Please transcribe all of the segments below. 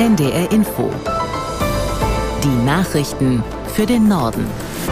NDR Info. Die Nachrichten für den Norden.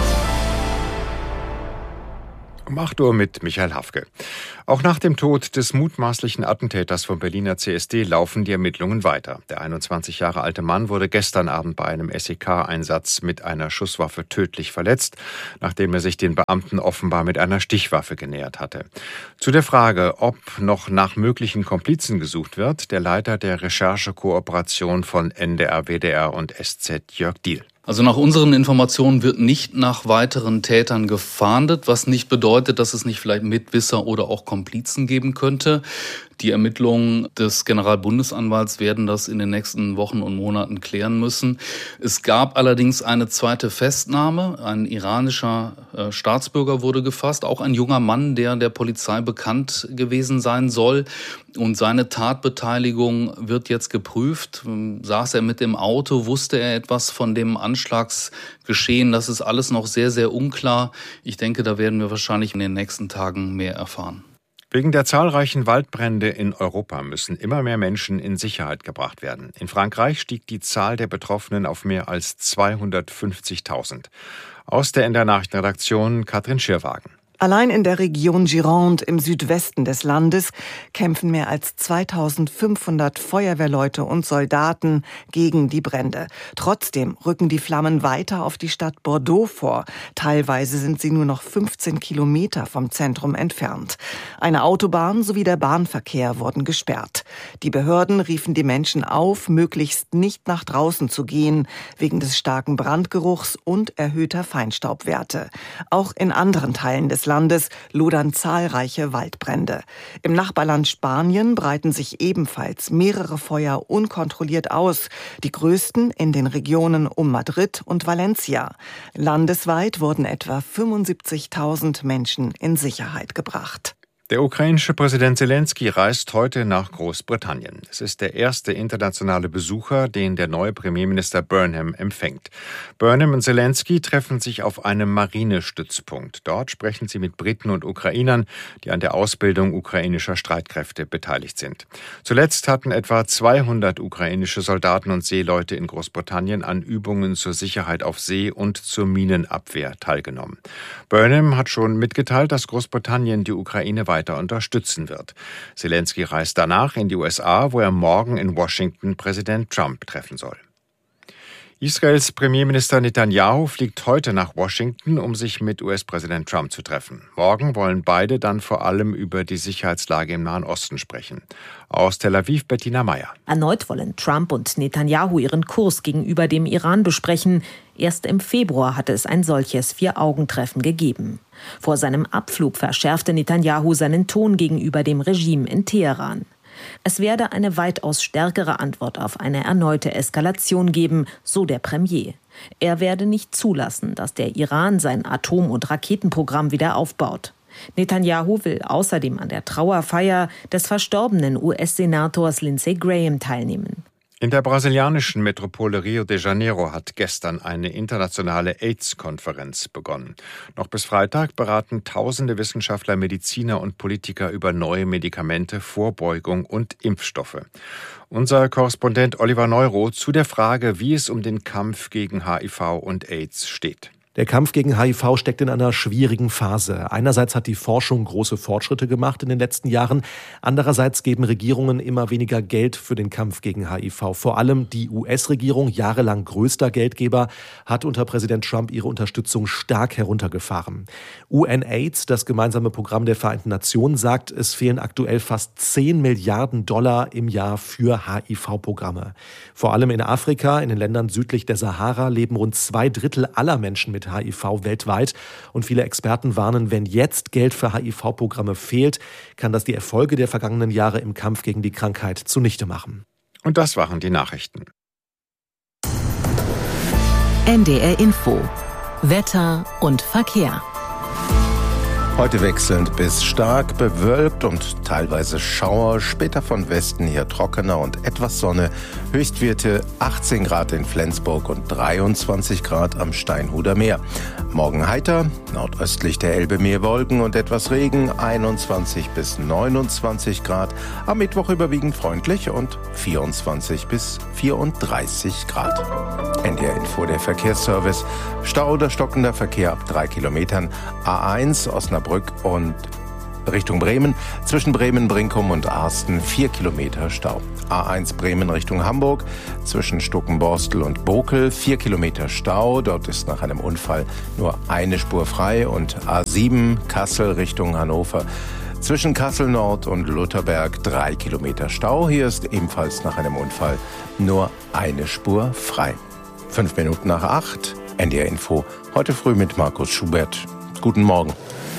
Um 8 Uhr mit Michael Hafke. Auch nach dem Tod des mutmaßlichen Attentäters vom Berliner CSD laufen die Ermittlungen weiter. Der 21 Jahre alte Mann wurde gestern Abend bei einem SEK-Einsatz mit einer Schusswaffe tödlich verletzt, nachdem er sich den Beamten offenbar mit einer Stichwaffe genähert hatte. Zu der Frage, ob noch nach möglichen Komplizen gesucht wird, der Leiter der Recherchekooperation von NDR, WDR und SZ, Jörg Diehl. Also nach unseren Informationen wird nicht nach weiteren Tätern gefahndet, was nicht bedeutet, dass es nicht vielleicht Mitwisser oder auch Komplizen geben könnte. Die Ermittlungen des Generalbundesanwalts werden das in den nächsten Wochen und Monaten klären müssen. Es gab allerdings eine zweite Festnahme. Ein iranischer Staatsbürger wurde gefasst, auch ein junger Mann, der der Polizei bekannt gewesen sein soll. Und seine Tatbeteiligung wird jetzt geprüft. Saß er mit im Auto? Wusste er etwas von dem Anschlagsgeschehen? Das ist alles noch sehr, sehr unklar. Ich denke, da werden wir wahrscheinlich in den nächsten Tagen mehr erfahren. Wegen der zahlreichen Waldbrände in Europa müssen immer mehr Menschen in Sicherheit gebracht werden. In Frankreich stieg die Zahl der Betroffenen auf mehr als 250.000. Aus der NDR Nachrichtenredaktion Katrin Schirwagen. Allein in der Region Gironde im Südwesten des Landes kämpfen mehr als 2500 Feuerwehrleute und Soldaten gegen die Brände. Trotzdem rücken die Flammen weiter auf die Stadt Bordeaux vor. Teilweise sind sie nur noch 15 Kilometer vom Zentrum entfernt. Eine Autobahn sowie der Bahnverkehr wurden gesperrt. Die Behörden riefen die Menschen auf, möglichst nicht nach draußen zu gehen, wegen des starken Brandgeruchs und erhöhter Feinstaubwerte. Auch in anderen Teilen des Landes lodern zahlreiche Waldbrände. Im Nachbarland Spanien breiten sich ebenfalls mehrere Feuer unkontrolliert aus, die größten in den Regionen um Madrid und Valencia. Landesweit wurden etwa 75.000 Menschen in Sicherheit gebracht. Der ukrainische Präsident Selenskyj reist heute nach Großbritannien. Es ist der erste internationale Besucher, den der neue Premierminister Burnham empfängt. Burnham und Selenskyj treffen sich auf einem Marinestützpunkt. Dort sprechen sie mit Briten und Ukrainern, die an der Ausbildung ukrainischer Streitkräfte beteiligt sind. Zuletzt hatten etwa 200 ukrainische Soldaten und Seeleute in Großbritannien an Übungen zur Sicherheit auf See und zur Minenabwehr teilgenommen. Burnham hat schon mitgeteilt, dass Großbritannien die Ukraine weiter unterstützen wird. Selenskyj reist danach in die USA, wo er morgen in Washington Präsident Trump treffen soll. Israels Premierminister Netanyahu fliegt heute nach Washington, um sich mit US-Präsident Trump zu treffen. Morgen wollen beide dann vor allem über die Sicherheitslage im Nahen Osten sprechen. Aus Tel Aviv Bettina Meyer. Erneut wollen Trump und Netanyahu ihren Kurs gegenüber dem Iran besprechen. Erst im Februar hatte es ein solches Vier-Augen-Treffen gegeben. Vor seinem Abflug verschärfte Netanyahu seinen Ton gegenüber dem Regime in Teheran. Es werde eine weitaus stärkere Antwort auf eine erneute Eskalation geben, so der Premier. Er werde nicht zulassen, dass der Iran sein Atom- und Raketenprogramm wieder aufbaut. Netanyahu will außerdem an der Trauerfeier des verstorbenen US-Senators Lindsey Graham teilnehmen. In der brasilianischen Metropole Rio de Janeiro hat gestern eine internationale AIDS-Konferenz begonnen. Noch bis Freitag beraten tausende Wissenschaftler, Mediziner und Politiker über neue Medikamente, Vorbeugung und Impfstoffe. Unser Korrespondent Oliver Neuroth zu der Frage, wie es um den Kampf gegen HIV und AIDS steht. Der Kampf gegen HIV steckt in einer schwierigen Phase. Einerseits hat die Forschung große Fortschritte gemacht in den letzten Jahren. Andererseits geben Regierungen immer weniger Geld für den Kampf gegen HIV. Vor allem die US-Regierung, jahrelang größter Geldgeber, hat unter Präsident Trump ihre Unterstützung stark heruntergefahren. UNAIDS, das gemeinsame Programm der Vereinten Nationen, sagt, es fehlen aktuell fast 10 Milliarden Dollar im Jahr für HIV-Programme. Vor allem in Afrika, in den Ländern südlich der Sahara, leben rund 2/3 aller Menschen mit HIV weltweit. Und viele Experten warnen, wenn jetzt Geld für HIV-Programme fehlt, kann das die Erfolge der vergangenen Jahre im Kampf gegen die Krankheit zunichte machen. Und das waren die Nachrichten. NDR Info. Wetter und Verkehr. Heute wechselnd bis stark bewölkt und teilweise Schauer, später von Westen her trockener und etwas Sonne. Höchstwerte 18 Grad in Flensburg und 23 Grad am Steinhuder Meer. Morgen heiter, nordöstlich der Elbe mehr Wolken und etwas Regen, 21 bis 29 Grad. Am Mittwoch überwiegend freundlich und 24 bis 34 Grad. NDR Info, der Verkehrsservice. Stau oder stockender Verkehr ab 3 Kilometern. A1 Osnabrück und Richtung Bremen. Zwischen Bremen, Brinkum und Arsten 4 Kilometer Stau. A1 Bremen Richtung Hamburg. Zwischen Stuckenborstel und Bokel 4 Kilometer Stau. Dort ist nach einem Unfall nur eine Spur frei. Und A7 Kassel Richtung Hannover. Zwischen Kassel Nord und Lutherberg 3 Kilometer Stau. Hier ist ebenfalls nach einem Unfall nur eine Spur frei. 5 Minuten nach 8. NDR Info. Heute früh mit Markus Schubert. Guten Morgen.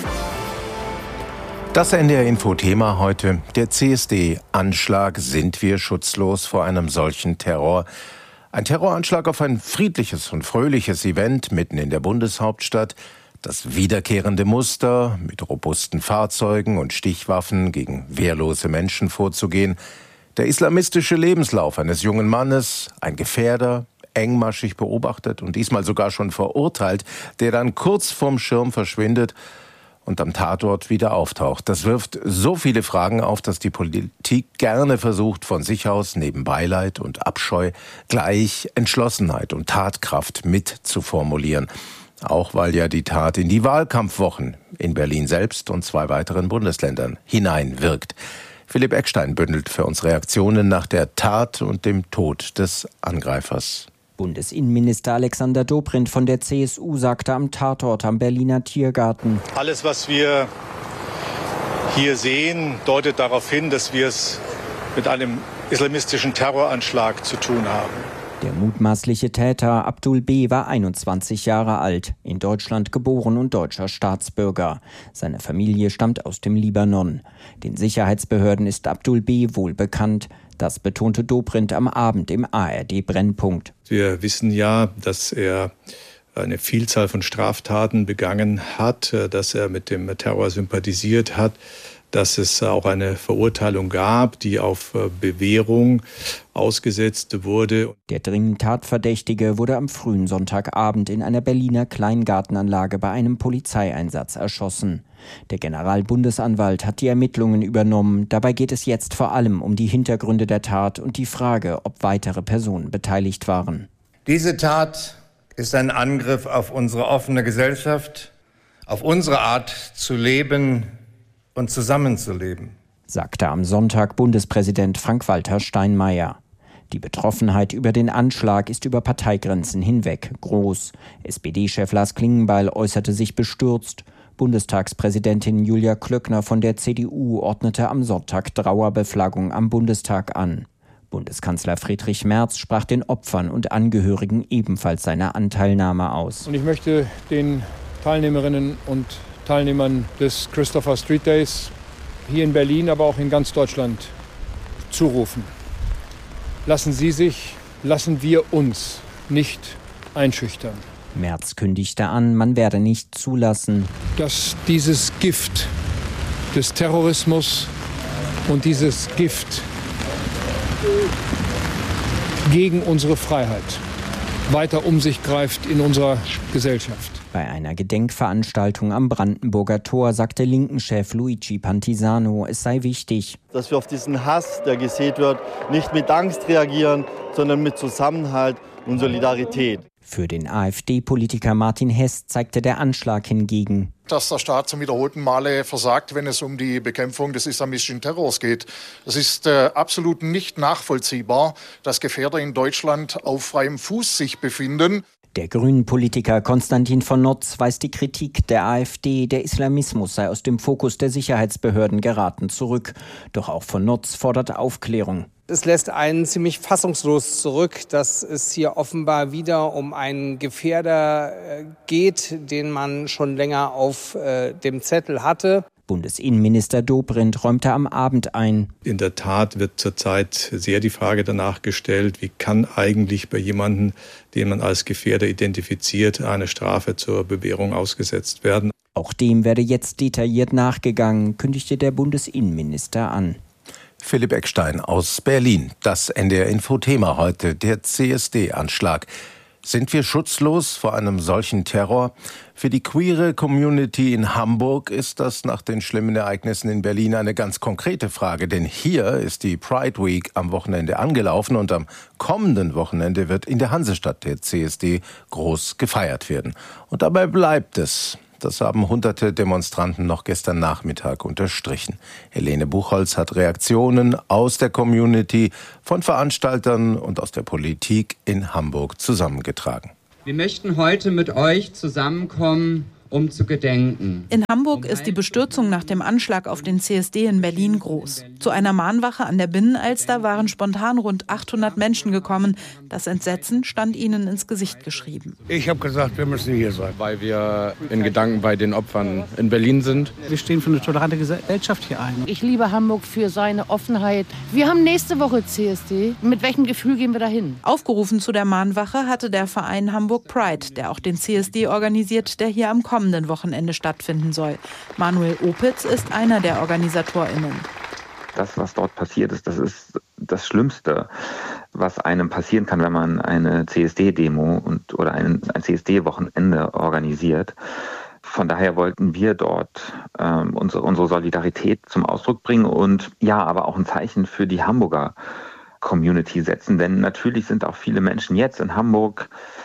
Das NDR-Info-Thema heute, der CSD-Anschlag. Sind wir schutzlos vor einem solchen Terror? Ein Terroranschlag auf ein friedliches und fröhliches Event mitten in der Bundeshauptstadt. Das wiederkehrende Muster, mit robusten Fahrzeugen und Stichwaffen gegen wehrlose Menschen vorzugehen. Der islamistische Lebenslauf eines jungen Mannes, ein Gefährder, engmaschig beobachtet und diesmal sogar schon verurteilt, der dann kurz vorm Schirm verschwindet und am Tatort wieder auftaucht. Das wirft so viele Fragen auf, dass die Politik gerne versucht, von sich aus neben Beileid und Abscheu gleich Entschlossenheit und Tatkraft mit zu formulieren. Auch weil ja die Tat in die Wahlkampfwochen in Berlin selbst und 2 weiteren Bundesländern hineinwirkt. Philipp Eckstein bündelt für uns Reaktionen nach der Tat und dem Tod des Angreifers. Bundesinnenminister Alexander Dobrindt von der CSU sagte am Tatort am Berliner Tiergarten: Alles, was wir hier sehen, deutet darauf hin, dass wir es mit einem islamistischen Terroranschlag zu tun haben. Der mutmaßliche Täter Abdul B. war 21 Jahre alt, in Deutschland geboren und deutscher Staatsbürger. Seine Familie stammt aus dem Libanon. Den Sicherheitsbehörden ist Abdul B. wohl bekannt. Das betonte Dobrindt am Abend im ARD-Brennpunkt. Wir wissen ja, dass er eine Vielzahl von Straftaten begangen hat, dass er mit dem Terror sympathisiert hat, dass es auch eine Verurteilung gab, die auf Bewährung ausgesetzt wurde. Der dringend Tatverdächtige wurde am frühen Sonntagabend in einer Berliner Kleingartenanlage bei einem Polizeieinsatz erschossen. Der Generalbundesanwalt hat die Ermittlungen übernommen. Dabei geht es jetzt vor allem um die Hintergründe der Tat und die Frage, ob weitere Personen beteiligt waren. Diese Tat ist ein Angriff auf unsere offene Gesellschaft, auf unsere Art zu leben und zusammenzuleben, sagte am Sonntag Bundespräsident Frank-Walter Steinmeier. Die Betroffenheit über den Anschlag ist über Parteigrenzen hinweg groß. SPD-Chef Lars Klingbeil äußerte sich bestürzt. Bundestagspräsidentin Julia Klöckner von der CDU ordnete am Sonntag Trauerbeflaggung am Bundestag an. Bundeskanzler Friedrich Merz sprach den Opfern und Angehörigen ebenfalls seine Anteilnahme aus. Und ich möchte den Teilnehmerinnen und Teilnehmern des Christopher Street Days hier in Berlin, aber auch in ganz Deutschland zurufen: Lassen wir uns nicht einschüchtern. Merz kündigte an, man werde nicht zulassen, dass dieses Gift des Terrorismus und dieses Gift gegen unsere Freiheit weiter um sich greift in unserer Gesellschaft. Bei einer Gedenkveranstaltung am Brandenburger Tor sagte Linken-Chef Luigi Pantisano, es sei wichtig, dass wir auf diesen Hass, der gesät wird, nicht mit Angst reagieren, sondern mit Zusammenhalt und Solidarität. Für den AfD-Politiker Martin Hess zeigte der Anschlag hingegen, dass der Staat zum wiederholten Male versagt, wenn es um die Bekämpfung des islamistischen Terrors geht. Es ist absolut nicht nachvollziehbar, dass Gefährder in Deutschland auf freiem Fuß sich befinden. Der Grünen-Politiker Konstantin von Notz weist die Kritik der AfD, der Islamismus sei aus dem Fokus der Sicherheitsbehörden geraten, zurück. Doch auch von Notz fordert Aufklärung. Es lässt einen ziemlich fassungslos zurück, dass es hier offenbar wieder um einen Gefährder geht, den man schon länger auf dem Zettel hatte. Bundesinnenminister Dobrindt räumte am Abend ein. In der Tat wird zurzeit sehr die Frage danach gestellt, wie kann eigentlich bei jemandem, den man als Gefährder identifiziert, eine Strafe zur Bewährung ausgesetzt werden. Auch dem werde jetzt detailliert nachgegangen, kündigte der Bundesinnenminister an. Philipp Eckstein aus Berlin. Das NDR-Info-Thema heute, der CSD-Anschlag. Sind wir schutzlos vor einem solchen Terror? Für die queere Community in Hamburg ist das nach den schlimmen Ereignissen in Berlin eine ganz konkrete Frage. Denn hier ist die Pride Week am Wochenende angelaufen und am kommenden Wochenende wird in der Hansestadt der CSD groß gefeiert werden. Und dabei bleibt es. Das haben hunderte Demonstranten noch gestern Nachmittag unterstrichen. Helene Buchholz hat Reaktionen aus der Community, von Veranstaltern und aus der Politik in Hamburg zusammengetragen. Wir möchten heute mit euch zusammenkommen, um zu gedenken. In Hamburg ist die Bestürzung nach dem Anschlag auf den CSD in Berlin groß. Zu einer Mahnwache an der Binnenalster waren spontan rund 800 Menschen gekommen. Das Entsetzen stand ihnen ins Gesicht geschrieben. Ich habe gesagt, wir müssen hier sein. Weil wir in Gedanken bei den Opfern in Berlin sind. Wir stehen für eine tolerante Gesellschaft hier ein. Ich liebe Hamburg für seine Offenheit. Wir haben nächste Woche CSD. Mit welchem Gefühl gehen wir dahin? Aufgerufen zu der Mahnwache hatte der Verein Hamburg Pride, der auch den CSD organisiert, der hier am kommenden Wochenende stattfinden soll. Manuel Opitz ist einer der OrganisatorInnen. Das, was dort passiert ist, das ist das Schlimmste, was einem passieren kann, wenn man eine CSD-Demo oder ein CSD-Wochenende organisiert. Von daher wollten wir dort unsere Solidarität zum Ausdruck bringen und ja, aber auch ein Zeichen für die Hamburger Community setzen. Denn natürlich sind auch viele Menschen jetzt in Hamburg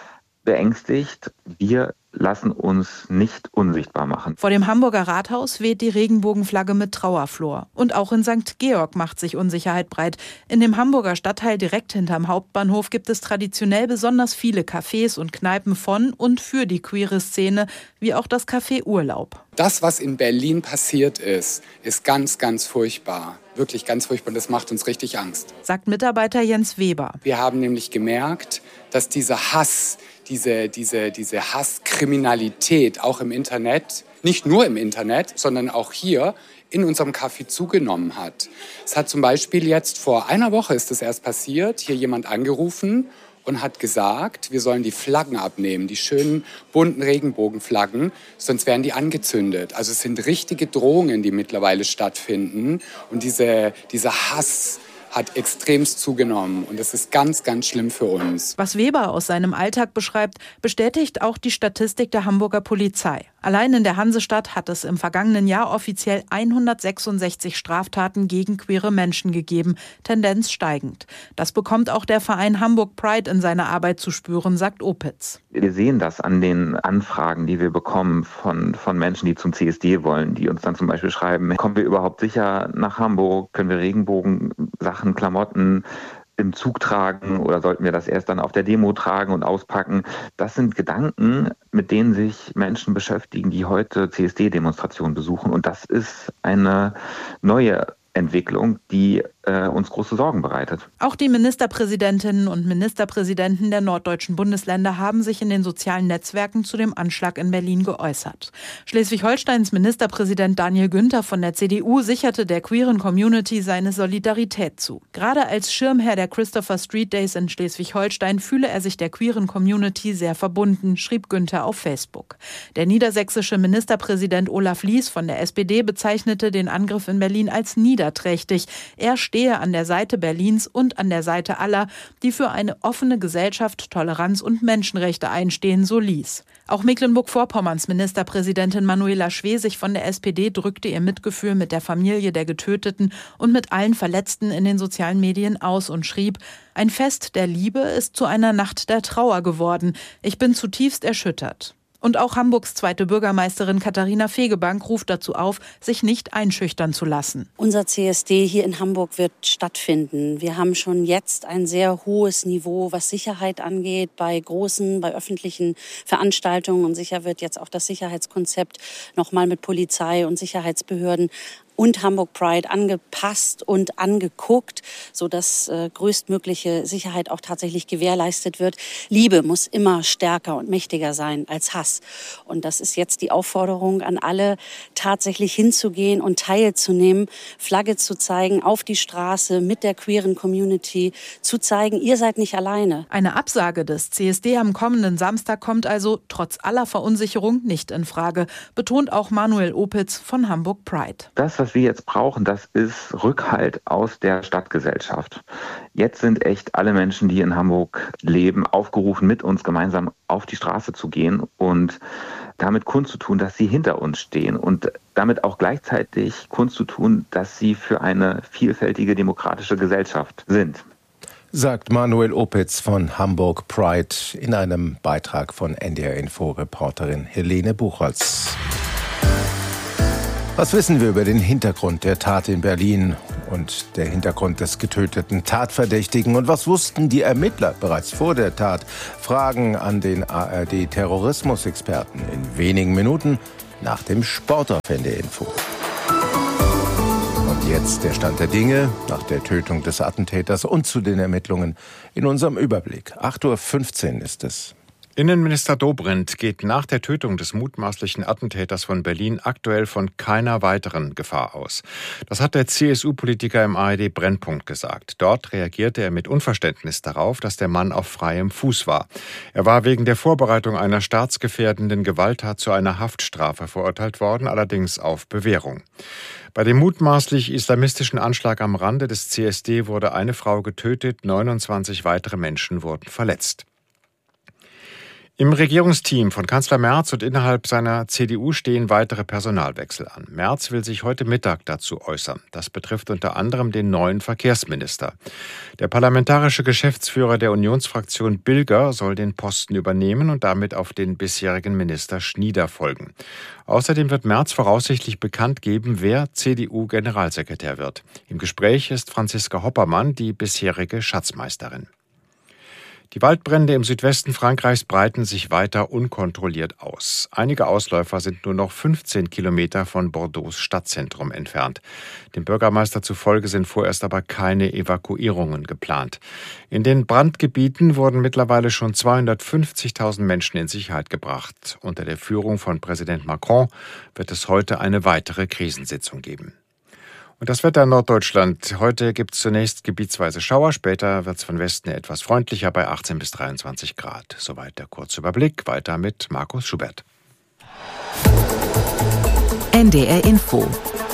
beängstigt. Wir lassen uns nicht unsichtbar machen. Vor dem Hamburger Rathaus weht die Regenbogenflagge mit Trauerflor. Und auch in St. Georg macht sich Unsicherheit breit. In dem Hamburger Stadtteil direkt hinterm Hauptbahnhof gibt es traditionell besonders viele Cafés und Kneipen von und für die queere Szene, wie auch das Café Urlaub. Das, was in Berlin passiert ist ganz, ganz furchtbar. Wirklich ganz furchtbar. Das macht uns richtig Angst. Sagt Mitarbeiter Jens Weber. Wir haben nämlich gemerkt, dass dieser Hass, diese Hasskriminalität auch im Internet, nicht nur im Internet, sondern auch hier in unserem Café zugenommen hat. Es hat zum Beispiel jetzt vor einer Woche ist es erst passiert, hier jemand angerufen und hat gesagt, wir sollen die Flaggen abnehmen, die schönen bunten Regenbogenflaggen, sonst werden die angezündet. Also es sind richtige Drohungen, die mittlerweile stattfinden und dieser Hass hat extremst zugenommen und das ist ganz, ganz schlimm für uns. Was Weber aus seinem Alltag beschreibt, bestätigt auch die Statistik der Hamburger Polizei. Allein in der Hansestadt hat es im vergangenen Jahr offiziell 166 Straftaten gegen queere Menschen gegeben, Tendenz steigend. Das bekommt auch der Verein Hamburg Pride in seiner Arbeit zu spüren, sagt Opitz. Wir sehen das an den Anfragen, die wir bekommen von Menschen, die zum CSD wollen, die uns dann zum Beispiel schreiben, kommen wir überhaupt sicher nach Hamburg, können wir Regenbogensachen, Klamotten im Zug tragen oder sollten wir das erst dann auf der Demo tragen und auspacken? Das sind Gedanken, mit denen sich Menschen beschäftigen, die heute CSD-Demonstrationen besuchen. Und das ist eine neue Entwicklung, die uns große Sorgen bereitet. Auch die Ministerpräsidentinnen und Ministerpräsidenten der norddeutschen Bundesländer haben sich in den sozialen Netzwerken zu dem Anschlag in Berlin geäußert. Schleswig-Holsteins Ministerpräsident Daniel Günther von der CDU sicherte der queeren Community seine Solidarität zu. Gerade als Schirmherr der Christopher Street Days in Schleswig-Holstein fühle er sich der queeren Community sehr verbunden, schrieb Günther auf Facebook. Der niedersächsische Ministerpräsident Olaf Lies von der SPD bezeichnete den Angriff in Berlin als niederträchtig. Er stehe an der Seite Berlins und an der Seite aller, die für eine offene Gesellschaft, Toleranz und Menschenrechte einstehen, so Lies. Auch Mecklenburg-Vorpommerns Ministerpräsidentin Manuela Schwesig von der SPD drückte ihr Mitgefühl mit der Familie der Getöteten und mit allen Verletzten in den sozialen Medien aus und schrieb: Ein Fest der Liebe ist zu einer Nacht der Trauer geworden. Ich bin zutiefst erschüttert. Und auch Hamburgs zweite Bürgermeisterin Katharina Fegebank ruft dazu auf, sich nicht einschüchtern zu lassen. Unser CSD hier in Hamburg wird stattfinden. Wir haben schon jetzt ein sehr hohes Niveau, was Sicherheit angeht, bei öffentlichen Veranstaltungen. Und sicher wird jetzt auch das Sicherheitskonzept nochmal mit Polizei und Sicherheitsbehörden und Hamburg Pride angepasst und angeguckt, sodass größtmögliche Sicherheit auch tatsächlich gewährleistet wird. Liebe muss immer stärker und mächtiger sein als Hass. Und das ist jetzt die Aufforderung an alle, tatsächlich hinzugehen und teilzunehmen, Flagge zu zeigen, auf die Straße mit der queeren Community, zu zeigen, ihr seid nicht alleine. Eine Absage des CSD am kommenden Samstag kommt also trotz aller Verunsicherung nicht in Frage, betont auch Manuel Opitz von Hamburg Pride. Das, was wir jetzt brauchen, das ist Rückhalt aus der Stadtgesellschaft. Jetzt sind echt alle Menschen, die in Hamburg leben, aufgerufen, mit uns gemeinsam auf die Straße zu gehen und damit kundzutun, dass sie hinter uns stehen und damit auch gleichzeitig kundzutun, dass sie für eine vielfältige demokratische Gesellschaft sind. Sagt Manuel Opitz von Hamburg Pride in einem Beitrag von NDR-Info-Reporterin Helene Buchholz. Was wissen wir über den Hintergrund der Tat in Berlin und der Hintergrund des getöteten Tatverdächtigen? Und was wussten die Ermittler bereits vor der Tat? Fragen an den ARD-Terrorismusexperten in wenigen Minuten nach dem Sport auf NDR-Info. Und jetzt der Stand der Dinge nach der Tötung des Attentäters und zu den Ermittlungen in unserem Überblick. 8:15 Uhr ist es. Innenminister Dobrindt geht nach der Tötung des mutmaßlichen Attentäters von Berlin aktuell von keiner weiteren Gefahr aus. Das hat der CSU-Politiker im ARD-Brennpunkt gesagt. Dort reagierte er mit Unverständnis darauf, dass der Mann auf freiem Fuß war. Er war wegen der Vorbereitung einer staatsgefährdenden Gewalttat zu einer Haftstrafe verurteilt worden, allerdings auf Bewährung. Bei dem mutmaßlich islamistischen Anschlag am Rande des CSD wurde eine Frau getötet, 29 weitere Menschen wurden verletzt. Im Regierungsteam von Kanzler Merz und innerhalb seiner CDU stehen weitere Personalwechsel an. Merz will sich heute Mittag dazu äußern. Das betrifft unter anderem den neuen Verkehrsminister. Der parlamentarische Geschäftsführer der Unionsfraktion Bilger soll den Posten übernehmen und damit auf den bisherigen Minister Schnieder folgen. Außerdem wird Merz voraussichtlich bekannt geben, wer CDU-Generalsekretär wird. Im Gespräch ist Franziska Hoppermann, die bisherige Schatzmeisterin. Die Waldbrände im Südwesten Frankreichs breiten sich weiter unkontrolliert aus. Einige Ausläufer sind nur noch 15 Kilometer von Bordeaux Stadtzentrum entfernt. Dem Bürgermeister zufolge sind vorerst aber keine Evakuierungen geplant. In den Brandgebieten wurden mittlerweile schon 250.000 Menschen in Sicherheit gebracht. Unter der Führung von Präsident Macron wird es heute eine weitere Krisensitzung geben. Und das Wetter in Norddeutschland. Heute gibt es zunächst gebietsweise Schauer, später wird es von Westen etwas freundlicher bei 18 bis 23 Grad. Soweit der Kurzüberblick. Weiter mit Markus Schubert. NDR Info.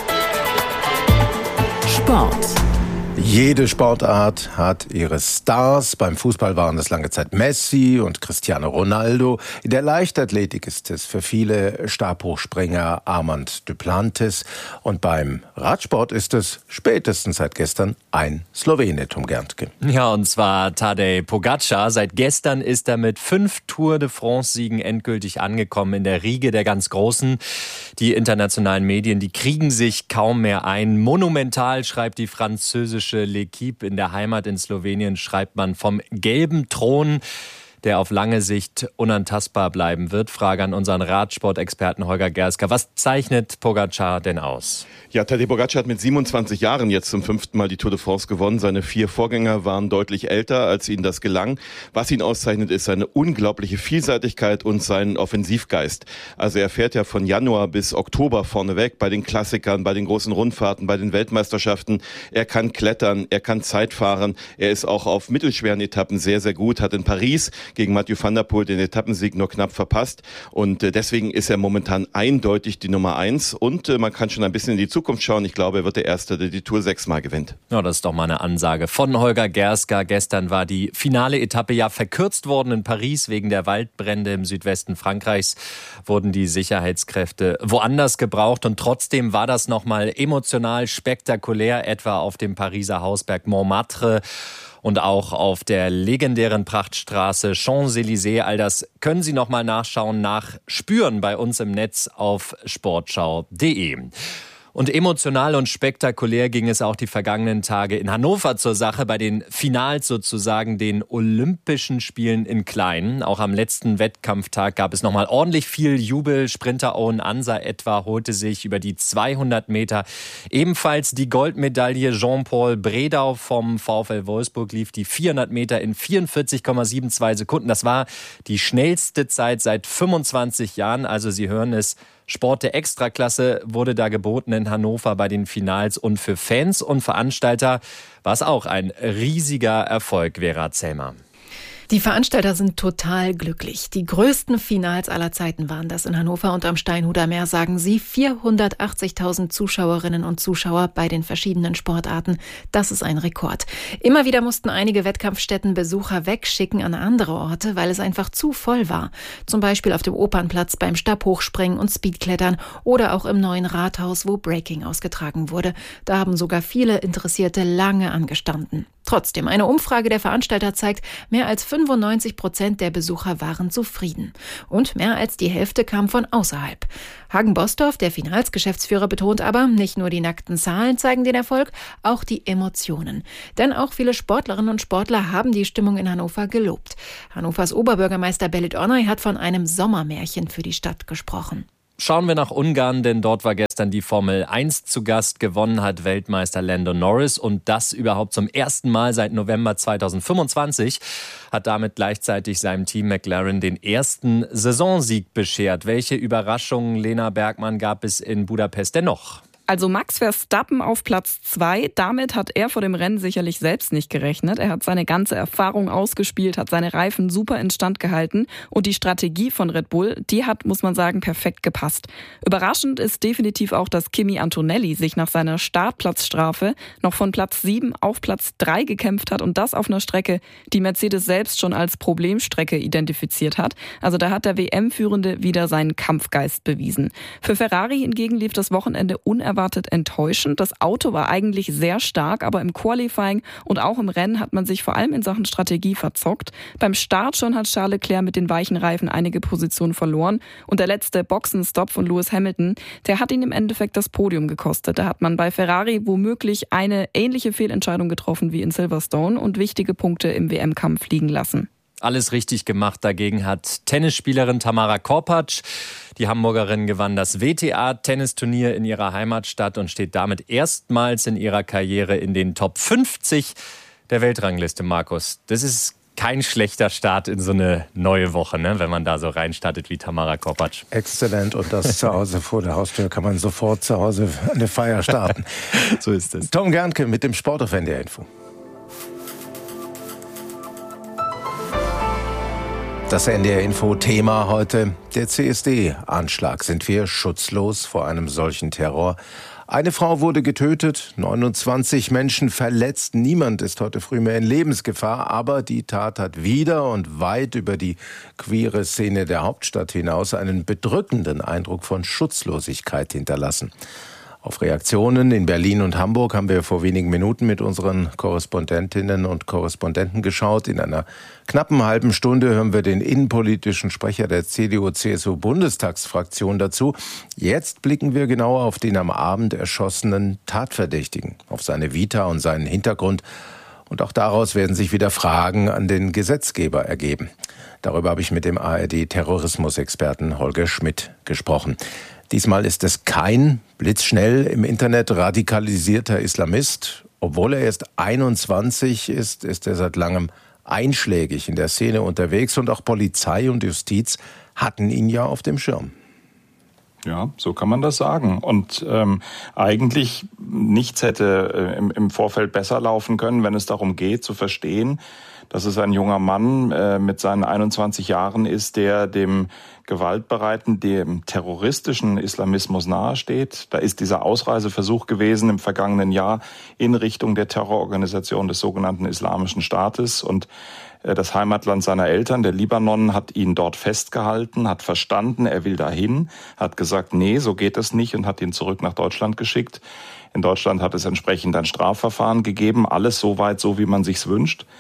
Sport. Jede Sportart hat ihre Stars. Beim Fußball waren es lange Zeit Messi und Cristiano Ronaldo. In der Leichtathletik ist es für viele Stabhochspringer Armand Duplantis. Und beim Radsport ist es spätestens seit gestern ein Slowene, Tom Gerntke. Ja, und zwar Tadej Pogačar. Seit gestern ist er mit 5 Tour de France-Siegen endgültig angekommen in der Riege der ganz Großen. Die internationalen Medien, die kriegen sich kaum mehr ein. Monumental, schreibt die französische L'Équipe. In der Heimat in Slowenien schreibt man vom gelben Thron, der auf lange Sicht unantastbar bleiben wird. Frage an unseren Radsportexperten Holger Gerska. Was zeichnet Pogačar denn aus? Ja, Tadej Pogačar hat mit 27 Jahren jetzt zum 5. Mal die Tour de France gewonnen. Seine 4 Vorgänger waren deutlich älter, als ihnen das gelang. Was ihn auszeichnet, ist seine unglaubliche Vielseitigkeit und sein Offensivgeist. Also er fährt ja von Januar bis Oktober vorneweg bei den Klassikern, bei den großen Rundfahrten, bei den Weltmeisterschaften. Er kann klettern, er kann Zeit fahren. Er ist auch auf mittelschweren Etappen sehr, sehr gut. Hat in Paris gegen Mathieu van der Poel den Etappensieg nur knapp verpasst. Und deswegen ist er momentan eindeutig die Nummer 1. Und man kann schon ein bisschen in die Zukunft schauen. Ich glaube, er wird der Erste, der die Tour 6-mal gewinnt. Ja, das ist doch mal eine Ansage von Holger Gerska. Gestern war die finale Etappe ja verkürzt worden in Paris. Wegen der Waldbrände im Südwesten Frankreichs wurden die Sicherheitskräfte woanders gebraucht. Und trotzdem war das nochmal emotional spektakulär, etwa auf dem Pariser Hausberg Montmartre und auch auf der legendären Prachtstraße Champs-Élysées. All das können Sie nochmal nachschauen, nachspüren bei uns im Netz auf sportschau.de. Und emotional und spektakulär ging es auch die vergangenen Tage in Hannover zur Sache, bei den Finals sozusagen, den Olympischen Spielen in Klein. Auch am letzten Wettkampftag gab es nochmal ordentlich viel Jubel. Sprinter Owen Ansa etwa holte sich über die 200 Meter ebenfalls die Goldmedaille. Jean-Paul Bredau vom VfL Wolfsburg lief die 400 Meter in 44,72 Sekunden. Das war die schnellste Zeit seit 25 Jahren. Also Sie hören es, Sport der Extraklasse wurde da geboten in Hannover bei den Finals. Und für Fans und Veranstalter war es auch ein riesiger Erfolg, Vera Zellmer. Die Veranstalter sind total glücklich. Die größten Finals aller Zeiten waren das in Hannover und am Steinhuder Meer, sagen sie. 480.000 Zuschauerinnen und Zuschauer bei den verschiedenen Sportarten. Das ist ein Rekord. Immer wieder mussten einige Wettkampfstätten Besucher wegschicken an andere Orte, weil es einfach zu voll war. Zum Beispiel auf dem Opernplatz beim Stabhochspringen und Speedklettern oder auch im neuen Rathaus, wo Breaking ausgetragen wurde. Da haben sogar viele Interessierte lange angestanden. Trotzdem, eine Umfrage der Veranstalter zeigt, mehr als 95% der Besucher waren zufrieden. Und mehr als die Hälfte kam von außerhalb. Hagen Bosdorf, der Finals-Geschäftsführer, betont aber, nicht nur die nackten Zahlen zeigen den Erfolg, auch die Emotionen. Denn auch viele Sportlerinnen und Sportler haben die Stimmung in Hannover gelobt. Hannovers Oberbürgermeister Belit Onay hat von einem Sommermärchen für die Stadt gesprochen. Schauen wir nach Ungarn, denn dort war gestern die Formel 1 zu Gast. Gewonnen hat Weltmeister Lando Norris und das überhaupt zum ersten Mal seit November 2025. Hat damit gleichzeitig seinem Team McLaren den ersten Saisonsieg beschert. Welche Überraschungen, Lena Bergmann, gab es in Budapest denn noch? Also Max Verstappen auf Platz 2, damit hat er vor dem Rennen sicherlich selbst nicht gerechnet. Er hat seine ganze Erfahrung ausgespielt, hat seine Reifen super instand gehalten und die Strategie von Red Bull, die hat, muss man sagen, perfekt gepasst. Überraschend ist definitiv auch, dass Kimi Antonelli sich nach seiner Startplatzstrafe noch von Platz 7 auf Platz 3 gekämpft hat und das auf einer Strecke, die Mercedes selbst schon als Problemstrecke identifiziert hat. Also da hat der WM-Führende wieder seinen Kampfgeist bewiesen. Für Ferrari hingegen lief das Wochenende unerwartet enttäuschend. Das Auto war eigentlich sehr stark, aber im Qualifying und auch im Rennen hat man sich vor allem in Sachen Strategie verzockt. Beim Start schon hat Charles Leclerc mit den weichen Reifen einige Positionen verloren und der letzte Boxenstopp von Lewis Hamilton, der hat ihn im Endeffekt das Podium gekostet. Da hat man bei Ferrari womöglich eine ähnliche Fehlentscheidung getroffen wie in Silverstone und wichtige Punkte im WM-Kampf liegen lassen. Alles richtig gemacht. Dagegen hat Tennisspielerin Tamara Korpatsch, die Hamburgerin, gewann das WTA-Tennisturnier in ihrer Heimatstadt und steht damit erstmals in ihrer Karriere in den Top 50 der Weltrangliste, Markus. Das ist kein schlechter Start in so eine neue Woche, ne? Wenn man da so reinstartet wie Tamara Korpatsch. Exzellent. Und das zu Hause vor der Haustür kann man sofort zu Hause eine Feier starten. So ist es. Tom Gernke mit dem Sport auf NDR Info. Das NDR-Info-Thema heute, der CSD-Anschlag. Sind wir schutzlos vor einem solchen Terror? Eine Frau wurde getötet, 29 Menschen verletzt. Niemand ist heute früh mehr in Lebensgefahr. Aber die Tat hat wieder und weit über die queere Szene der Hauptstadt hinaus einen bedrückenden Eindruck von Schutzlosigkeit hinterlassen. Auf Reaktionen in Berlin und Hamburg haben wir vor wenigen Minuten mit unseren Korrespondentinnen und Korrespondenten geschaut. In einer knappen halben Stunde hören wir den innenpolitischen Sprecher der CDU-CSU-Bundestagsfraktion dazu. Jetzt blicken wir genauer auf den am Abend erschossenen Tatverdächtigen, auf seine Vita und seinen Hintergrund. Und auch daraus werden sich wieder Fragen an den Gesetzgeber ergeben. Darüber habe ich mit dem ARD-Terrorismusexperten Holger Schmidt gesprochen. Diesmal ist es kein blitzschnell im Internet radikalisierter Islamist. Obwohl er erst 21 ist, ist er seit langem einschlägig in der Szene unterwegs und auch Polizei und Justiz hatten ihn ja auf dem Schirm. Ja, so kann man das sagen. Und eigentlich nichts hätte im Vorfeld besser laufen können, wenn es darum geht, zu verstehen, dass es ein junger Mann mit seinen 21 Jahren ist, der dem gewaltbereiten, dem terroristischen Islamismus nahesteht. Da ist dieser Ausreiseversuch gewesen im vergangenen Jahr in Richtung der Terrororganisation des sogenannten Islamischen Staates. Und das Heimatland seiner Eltern, der Libanon, hat ihn dort festgehalten, hat verstanden, er will dahin, hat gesagt, nee, so geht es nicht und hat ihn zurück nach Deutschland geschickt. In Deutschland hat es entsprechend ein Strafverfahren gegeben, alles soweit so, wie man sich's wünscht.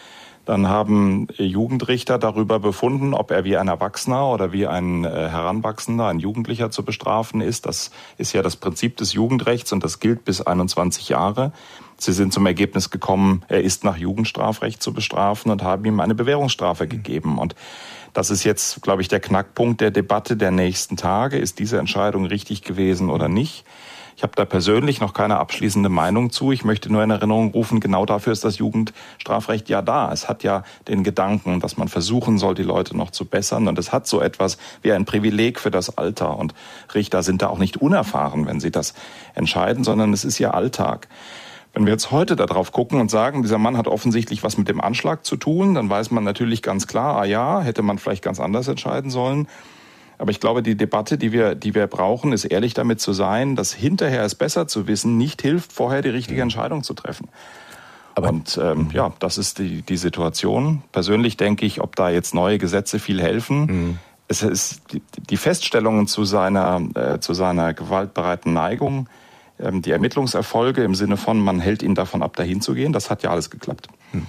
Dann haben Jugendrichter darüber befunden, ob er wie ein Erwachsener oder wie ein Heranwachsender, ein Jugendlicher zu bestrafen ist. Das ist ja das Prinzip des Jugendrechts und das gilt bis 21 Jahre. Sie sind zum Ergebnis gekommen, er ist nach Jugendstrafrecht zu bestrafen und haben ihm eine Bewährungsstrafe gegeben. Und das ist jetzt, glaube ich, der Knackpunkt der Debatte der nächsten Tage. Ist diese Entscheidung richtig gewesen oder nicht? Ich habe da persönlich noch keine abschließende Meinung zu. Ich möchte nur in Erinnerung rufen, genau dafür ist das Jugendstrafrecht ja da. Es hat ja den Gedanken, dass man versuchen soll, die Leute noch zu bessern. Und es hat so etwas wie ein Privileg für das Alter. Und Richter sind da auch nicht unerfahren, wenn sie das entscheiden, sondern es ist ihr Alltag. Wenn wir jetzt heute darauf gucken und sagen, dieser Mann hat offensichtlich was mit dem Anschlag zu tun, dann weiß man natürlich ganz klar, hätte man vielleicht ganz anders entscheiden sollen. Aber ich glaube, die Debatte, die wir brauchen, ist ehrlich damit zu sein, dass hinterher es besser zu wissen nicht hilft, vorher die richtige Entscheidung zu treffen. Und das ist die Situation. Persönlich denke ich, ob da jetzt neue Gesetze viel helfen. Es ist die Feststellungen zu seiner gewaltbereiten Neigung, die Ermittlungserfolge im Sinne von, man hält ihn davon ab, dahin zu gehen, das hat ja alles geklappt.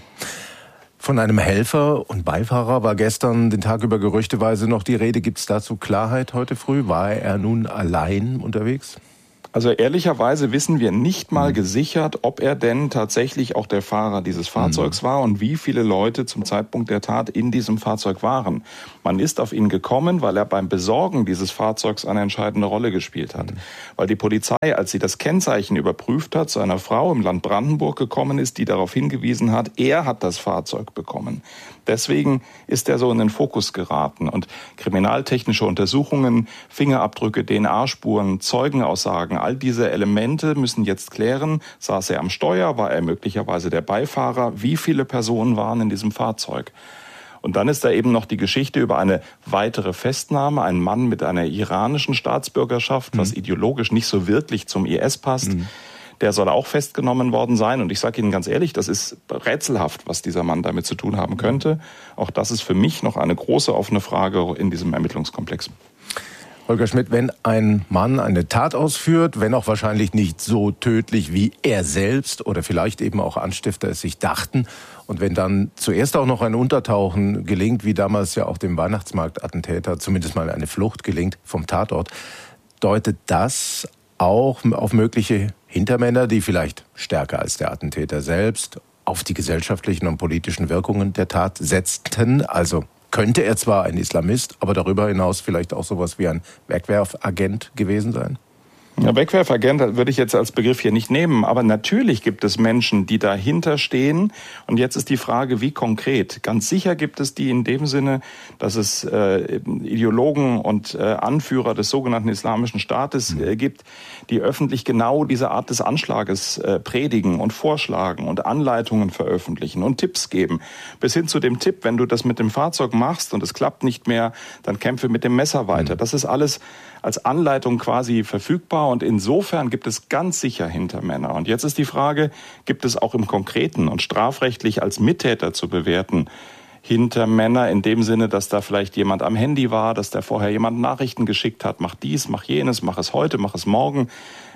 Von einem Helfer und Beifahrer war gestern den Tag über gerüchteweise noch die Rede. Gibt es dazu Klarheit heute früh? War er nun allein unterwegs? Also ehrlicherweise wissen wir nicht mal gesichert, ob er denn tatsächlich auch der Fahrer dieses Fahrzeugs war und wie viele Leute zum Zeitpunkt der Tat in diesem Fahrzeug waren. Man ist auf ihn gekommen, weil er beim Besorgen dieses Fahrzeugs eine entscheidende Rolle gespielt hat. Weil die Polizei, als sie das Kennzeichen überprüft hat, zu einer Frau im Land Brandenburg gekommen ist, die darauf hingewiesen hat, er hat das Fahrzeug bekommen. Deswegen ist er so in den Fokus geraten. Und kriminaltechnische Untersuchungen, Fingerabdrücke, DNA-Spuren, Zeugenaussagen, all diese Elemente müssen jetzt klären, saß er am Steuer, war er möglicherweise der Beifahrer, wie viele Personen waren in diesem Fahrzeug. Und dann ist da eben noch die Geschichte über eine weitere Festnahme, ein Mann mit einer iranischen Staatsbürgerschaft, was ideologisch nicht so wirklich zum IS passt. Der soll auch festgenommen worden sein. Und ich sage Ihnen ganz ehrlich, das ist rätselhaft, was dieser Mann damit zu tun haben könnte. Auch das ist für mich noch eine große offene Frage in diesem Ermittlungskomplex. Holger Schmidt, wenn ein Mann eine Tat ausführt, wenn auch wahrscheinlich nicht so tödlich wie er selbst oder vielleicht eben auch Anstifter es sich dachten, und wenn dann zuerst auch noch ein Untertauchen gelingt, wie damals ja auch dem Weihnachtsmarktattentäter zumindest mal eine Flucht gelingt vom Tatort, deutet das auch auf mögliche Hintermänner, die vielleicht stärker als der Attentäter selbst auf die gesellschaftlichen und politischen Wirkungen der Tat setzten? Also könnte er zwar ein Islamist, aber darüber hinaus vielleicht auch sowas wie ein Wegwerfagent gewesen sein? Ja, Wegwerfagent würde ich jetzt als Begriff hier nicht nehmen, aber natürlich gibt es Menschen, die dahinter stehen. Und jetzt ist die Frage, wie konkret. Ganz sicher gibt es die in dem Sinne, dass es Ideologen und Anführer des sogenannten Islamischen Staates gibt, die öffentlich genau diese Art des Anschlages predigen und vorschlagen und Anleitungen veröffentlichen und Tipps geben. Bis hin zu dem Tipp, wenn du das mit dem Fahrzeug machst und es klappt nicht mehr, dann kämpfe mit dem Messer weiter. Das ist alles als Anleitung quasi verfügbar und insofern gibt es ganz sicher Hintermänner. Und jetzt ist die Frage, gibt es auch im Konkreten und strafrechtlich als Mittäter zu bewerten Hintermänner in dem Sinne, dass da vielleicht jemand am Handy war, dass da vorher jemand Nachrichten geschickt hat, mach dies, mach jenes, mach es heute, mach es morgen.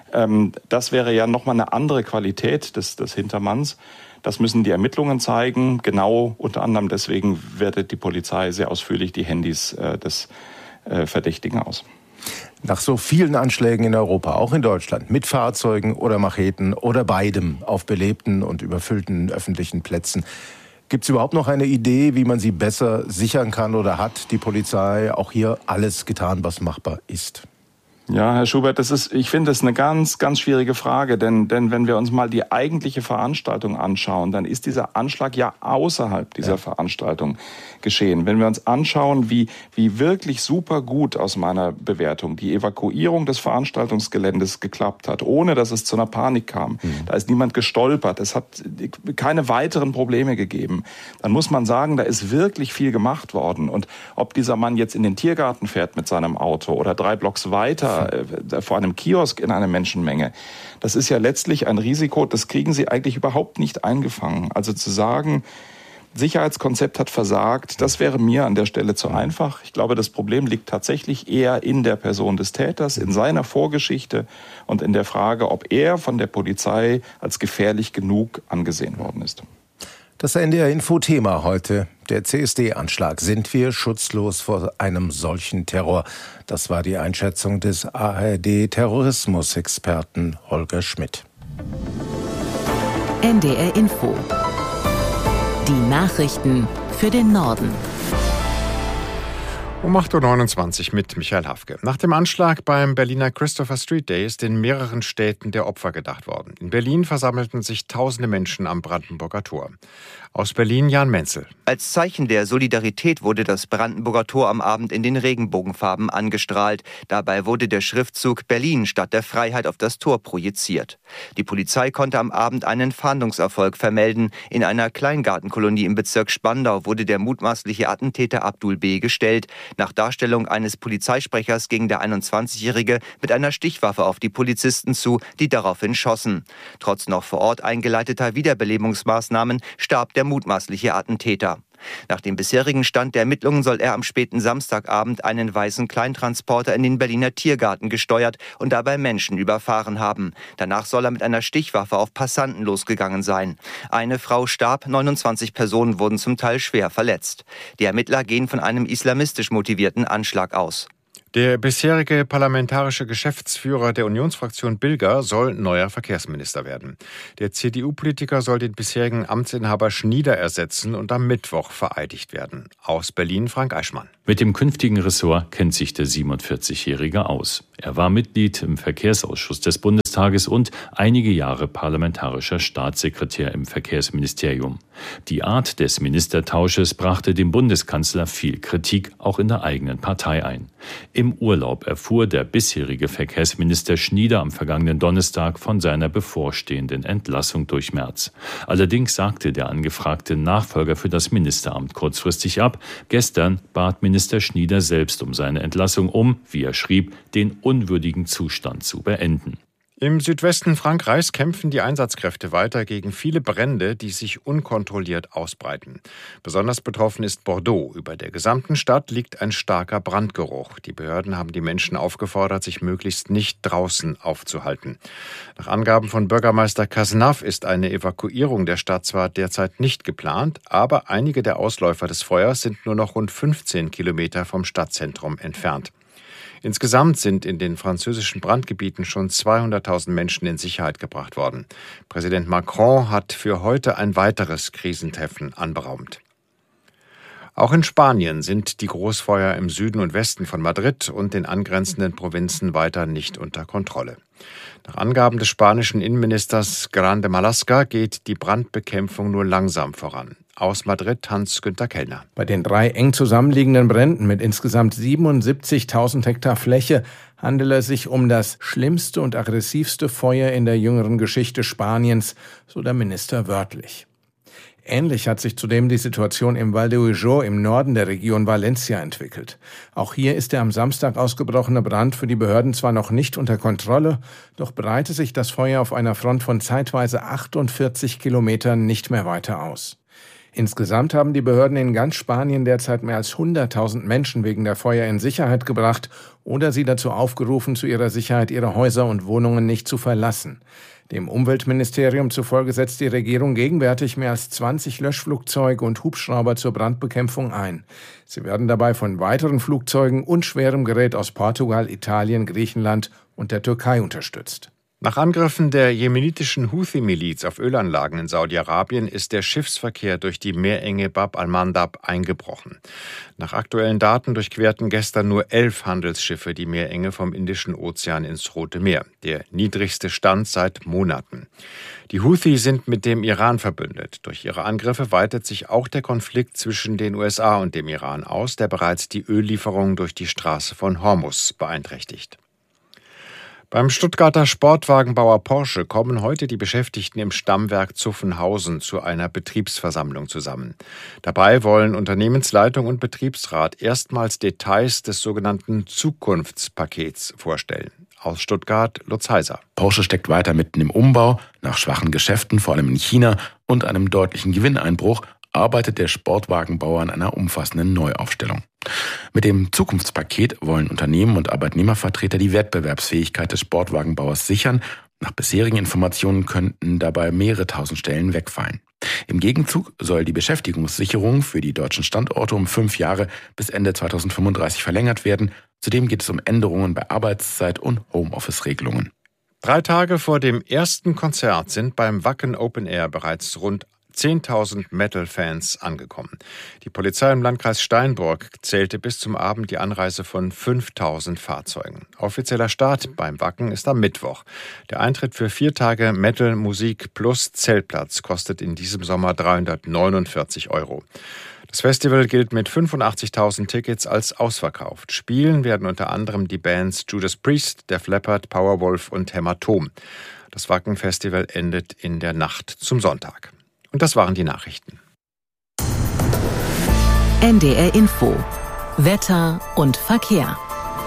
Das wäre ja nochmal eine andere Qualität des Hintermanns. Das müssen die Ermittlungen zeigen. Genau unter anderem deswegen wertet die Polizei sehr ausführlich die Handys des Verdächtigen aus. Nach so vielen Anschlägen in Europa, auch in Deutschland, mit Fahrzeugen oder Macheten oder beidem auf belebten und überfüllten öffentlichen Plätzen, gibt es überhaupt noch eine Idee, wie man sie besser sichern kann, oder hat die Polizei auch hier alles getan, was machbar ist? Ja, Herr Schubert, ich finde das eine ganz, ganz schwierige Frage, denn wenn wir uns mal die eigentliche Veranstaltung anschauen, dann ist dieser Anschlag ja außerhalb dieser Veranstaltung geschehen. Wenn wir uns anschauen, wie wirklich super gut aus meiner Bewertung die Evakuierung des Veranstaltungsgeländes geklappt hat, ohne dass es zu einer Panik kam, da ist niemand gestolpert, es hat keine weiteren Probleme gegeben, dann muss man sagen, da ist wirklich viel gemacht worden. Und ob dieser Mann jetzt in den Tiergarten fährt mit seinem Auto oder 3 Blocks weiter vor einem Kiosk in einer Menschenmenge, das ist ja letztlich ein Risiko, das kriegen Sie eigentlich überhaupt nicht eingefangen. Also zu sagen, Sicherheitskonzept hat versagt, das wäre mir an der Stelle zu einfach. Ich glaube, das Problem liegt tatsächlich eher in der Person des Täters, in seiner Vorgeschichte und in der Frage, ob er von der Polizei als gefährlich genug angesehen worden ist. Das NDR-Info-Thema heute. Der CSD-Anschlag. Sind wir schutzlos vor einem solchen Terror? Das war die Einschätzung des ARD-Terrorismusexperten Holger Schmidt. NDR-Info. Die Nachrichten für den Norden. Um 8.29 Uhr mit Michael Hafke. Nach dem Anschlag beim Berliner Christopher Street Day ist in mehreren Städten der Opfer gedacht worden. In Berlin versammelten sich tausende Menschen am Brandenburger Tor. Aus Berlin Jan Menzel. Als Zeichen der Solidarität wurde das Brandenburger Tor am Abend in den Regenbogenfarben angestrahlt. Dabei wurde der Schriftzug Berlin statt der Freiheit auf das Tor projiziert. Die Polizei konnte am Abend einen Fahndungserfolg vermelden. In einer Kleingartenkolonie im Bezirk Spandau wurde der mutmaßliche Attentäter Abdul B. gestellt. Nach Darstellung eines Polizeisprechers ging der 21-Jährige mit einer Stichwaffe auf die Polizisten zu, die daraufhin schossen. Trotz noch vor Ort eingeleiteter Wiederbelebungsmaßnahmen starb der mutmaßliche Attentäter. Nach dem bisherigen Stand der Ermittlungen soll er am späten Samstagabend einen weißen Kleintransporter in den Berliner Tiergarten gesteuert und dabei Menschen überfahren haben. Danach soll er mit einer Stichwaffe auf Passanten losgegangen sein. Eine Frau starb, 29 Personen wurden zum Teil schwer verletzt. Die Ermittler gehen von einem islamistisch motivierten Anschlag aus. Der bisherige parlamentarische Geschäftsführer der Unionsfraktion Bilger soll neuer Verkehrsminister werden. Der CDU-Politiker soll den bisherigen Amtsinhaber Schnieder ersetzen und am Mittwoch vereidigt werden. Aus Berlin Frank Eichmann. Mit dem künftigen Ressort kennt sich der 47-Jährige aus. Er war Mitglied im Verkehrsausschuss des Bundestages und einige Jahre parlamentarischer Staatssekretär im Verkehrsministerium. Die Art des Ministertausches brachte dem Bundeskanzler viel Kritik, auch in der eigenen Partei ein. Im Urlaub erfuhr der bisherige Verkehrsminister Schnieder am vergangenen Donnerstag von seiner bevorstehenden Entlassung durch Merz. Allerdings sagte der angefragte Nachfolger für das Ministeramt kurzfristig ab. Gestern bat Minister Schnieder selbst um seine Entlassung, um, wie er schrieb, den unwürdigen Zustand zu beenden. Im Südwesten Frankreichs kämpfen die Einsatzkräfte weiter gegen viele Brände, die sich unkontrolliert ausbreiten. Besonders betroffen ist Bordeaux. Über der gesamten Stadt liegt ein starker Brandgeruch. Die Behörden haben die Menschen aufgefordert, sich möglichst nicht draußen aufzuhalten. Nach Angaben von Bürgermeister Cazenave ist eine Evakuierung der Stadt zwar derzeit nicht geplant, aber einige der Ausläufer des Feuers sind nur noch rund 15 Kilometer vom Stadtzentrum entfernt. Insgesamt sind in den französischen Brandgebieten schon 200.000 Menschen in Sicherheit gebracht worden. Präsident Macron hat für heute ein weiteres Krisentreffen anberaumt. Auch in Spanien sind die Großfeuer im Süden und Westen von Madrid und den angrenzenden Provinzen weiter nicht unter Kontrolle. Nach Angaben des spanischen Innenministers Grande Marlaska geht die Brandbekämpfung nur langsam voran. Aus Madrid Hans-Günther Kellner. Bei den 3 eng zusammenliegenden Bränden mit insgesamt 77.000 Hektar Fläche handelt es sich um das schlimmste und aggressivste Feuer in der jüngeren Geschichte Spaniens, so der Minister wörtlich. Ähnlich hat sich zudem die Situation im Val d'Ujo im Norden der Region Valencia entwickelt. Auch hier ist der am Samstag ausgebrochene Brand für die Behörden zwar noch nicht unter Kontrolle, doch breitet sich das Feuer auf einer Front von zeitweise 48 Kilometern nicht mehr weiter aus. Insgesamt haben die Behörden in ganz Spanien derzeit mehr als 100.000 Menschen wegen der Feuer in Sicherheit gebracht oder sie dazu aufgerufen, zu ihrer Sicherheit ihre Häuser und Wohnungen nicht zu verlassen. Dem Umweltministerium zufolge setzt die Regierung gegenwärtig mehr als 20 Löschflugzeuge und Hubschrauber zur Brandbekämpfung ein. Sie werden dabei von weiteren Flugzeugen und schwerem Gerät aus Portugal, Italien, Griechenland und der Türkei unterstützt. Nach Angriffen der jemenitischen Houthi-Miliz auf Ölanlagen in Saudi-Arabien ist der Schiffsverkehr durch die Meerenge Bab al-Mandab eingebrochen. Nach aktuellen Daten durchquerten gestern nur 11 Handelsschiffe die Meerenge vom Indischen Ozean ins Rote Meer, der niedrigste Stand seit Monaten. Die Houthi sind mit dem Iran verbündet. Durch ihre Angriffe weitet sich auch der Konflikt zwischen den USA und dem Iran aus, der bereits die Öllieferungen durch die Straße von Hormuz beeinträchtigt. Beim Stuttgarter Sportwagenbauer Porsche kommen heute die Beschäftigten im Stammwerk Zuffenhausen zu einer Betriebsversammlung zusammen. Dabei wollen Unternehmensleitung und Betriebsrat erstmals Details des sogenannten Zukunftspakets vorstellen. Aus Stuttgart Lutz Heiser. Porsche steckt weiter mitten im Umbau. Nach schwachen Geschäften, vor allem in China, und einem deutlichen Gewinneinbruch arbeitet der Sportwagenbauer an einer umfassenden Neuaufstellung. Mit dem Zukunftspaket wollen Unternehmen und Arbeitnehmervertreter die Wettbewerbsfähigkeit des Sportwagenbauers sichern. Nach bisherigen Informationen könnten dabei mehrere tausend Stellen wegfallen. Im Gegenzug soll die Beschäftigungssicherung für die deutschen Standorte um 5 Jahre bis Ende 2035 verlängert werden. Zudem geht es um Änderungen bei Arbeitszeit und Homeoffice-Regelungen. 3 Tage vor dem ersten Konzert sind beim Wacken Open Air bereits rund 10.000 Metal-Fans angekommen. Die Polizei im Landkreis Steinburg zählte bis zum Abend die Anreise von 5.000 Fahrzeugen. Offizieller Start beim Wacken ist am Mittwoch. Der Eintritt für 4 Tage Metal, Musik plus Zeltplatz kostet in diesem Sommer 349 €. Das Festival gilt mit 85.000 Tickets als ausverkauft. Spielen werden unter anderem die Bands Judas Priest, Def Leppard, Powerwolf und Hämatom. Das Wacken-Festival endet in der Nacht zum Sonntag. Und das waren die Nachrichten. NDR Info. Wetter und Verkehr.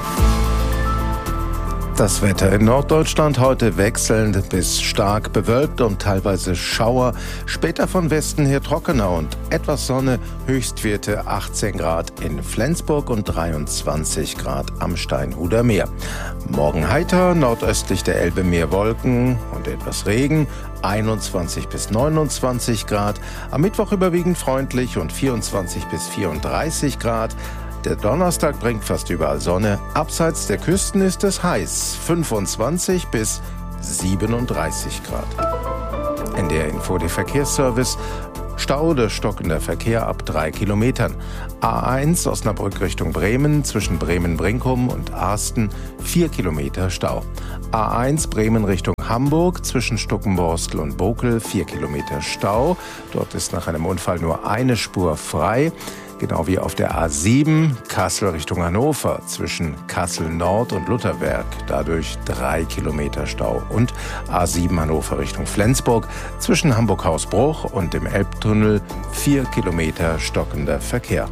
Das Wetter in Norddeutschland heute wechselnd bis stark bewölkt und teilweise Schauer. Später von Westen her trockener und etwas Sonne. Höchstwerte 18 Grad in Flensburg und 23 Grad am Steinhuder Meer. Morgen heiter, nordöstlich der Elbe mehr Wolken und etwas Regen. 21 bis 29 Grad. Am Mittwoch überwiegend freundlich und 24 bis 34 Grad. Der Donnerstag bringt fast überall Sonne. Abseits der Küsten ist es heiß. 25 bis 37 Grad. NDR Info, der Verkehrsservice. Stau oder stockender Verkehr ab 3 Kilometern. A1 Osnabrück Richtung Bremen zwischen Bremen-Brinkum und Arsten 4 Kilometer Stau. A1 Bremen Richtung Hamburg zwischen Stuckenborstel und Bokel 4 Kilometer Stau. Dort ist nach einem Unfall nur eine Spur frei. Genau wie auf der A7 Kassel Richtung Hannover zwischen Kassel Nord und Lutherberg. Dadurch 3 Kilometer Stau. Und A7 Hannover Richtung Flensburg zwischen Hamburg-Hausbruch und dem Elbtunnel 4 Kilometer stockender Verkehr.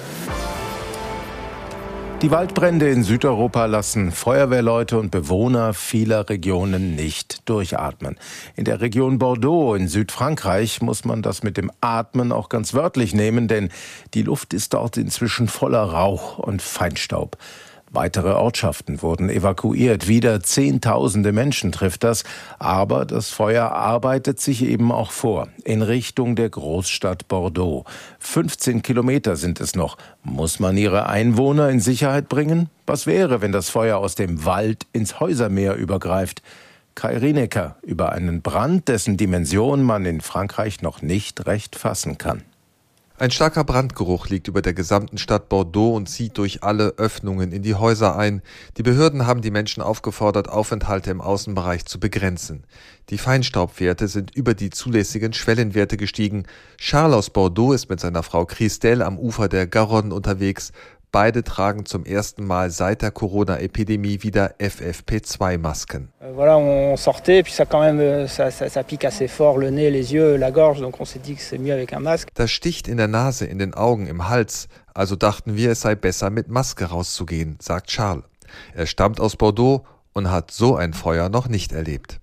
Die Waldbrände in Südeuropa lassen Feuerwehrleute und Bewohner vieler Regionen nicht durchatmen. In der Region Bordeaux in Südfrankreich muss man das mit dem Atmen auch ganz wörtlich nehmen, denn die Luft ist dort inzwischen voller Rauch und Feinstaub. Weitere Ortschaften wurden evakuiert. Wieder Zehntausende Menschen trifft das. Aber das Feuer arbeitet sich eben auch vor. In Richtung der Großstadt Bordeaux. 15 Kilometer sind es noch. Muss man ihre Einwohner in Sicherheit bringen? Was wäre, wenn das Feuer aus dem Wald ins Häusermeer übergreift? Kai Rienecker über einen Brand, dessen Dimension man in Frankreich noch nicht recht fassen kann. Ein starker Brandgeruch liegt über der gesamten Stadt Bordeaux und zieht durch alle Öffnungen in die Häuser ein. Die Behörden haben die Menschen aufgefordert, Aufenthalte im Außenbereich zu begrenzen. Die Feinstaubwerte sind über die zulässigen Schwellenwerte gestiegen. Charles aus Bordeaux ist mit seiner Frau Christelle am Ufer der Garonne unterwegs. Beide tragen zum ersten Mal seit der Corona-Epidemie wieder FFP2-Masken. Voilà, on sortait, puis ça pique assez fort le nez, les yeux, la gorge, donc on s'est dit que c'est mieux avec un masque. Das sticht in der Nase, in den Augen, im Hals. Also dachten wir, es sei besser, mit Maske rauszugehen, sagt Charles. Er stammt aus Bordeaux und hat so ein Feuer noch nicht erlebt.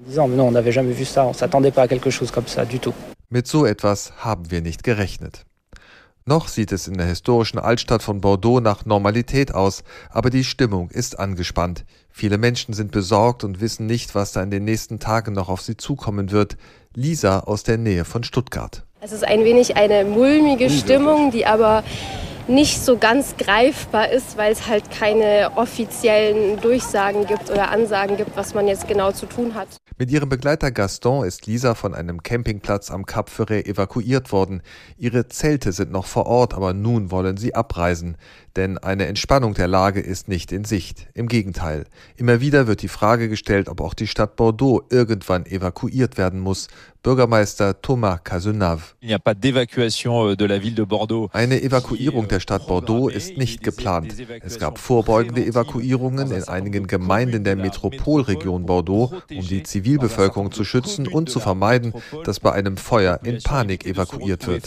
Mit so etwas haben wir nicht gerechnet. Noch sieht es in der historischen Altstadt von Bordeaux nach Normalität aus, aber die Stimmung ist angespannt. Viele Menschen sind besorgt und wissen nicht, was da in den nächsten Tagen noch auf sie zukommen wird. Lisa aus der Nähe von Stuttgart. Es ist ein wenig eine mulmige Stimmung, die aber nicht so ganz greifbar ist, weil es halt keine offiziellen Durchsagen gibt oder Ansagen gibt, was man jetzt genau zu tun hat. Mit ihrem Begleiter Gaston ist Lisa von einem Campingplatz am Cap Ferret evakuiert worden. Ihre Zelte sind noch vor Ort, aber nun wollen sie abreisen. Denn eine Entspannung der Lage ist nicht in Sicht. Im Gegenteil. Immer wieder wird die Frage gestellt, ob auch die Stadt Bordeaux irgendwann evakuiert werden muss. Bürgermeister Thomas Cazenave. Eine Evakuierung der Stadt Bordeaux ist nicht geplant. Es gab vorbeugende Evakuierungen in einigen Gemeinden der Metropolregion Bordeaux, um die Zivilbevölkerung zu schützen und zu vermeiden, dass bei einem Feuer in Panik evakuiert wird.